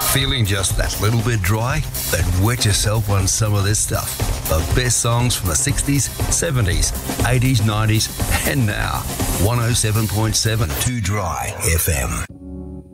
Feeling just that little bit dry? Then wet yourself on some of this stuff. The best songs from the 60s, 70s, 80s, 90s, and now. 107.7 Too Dry FM.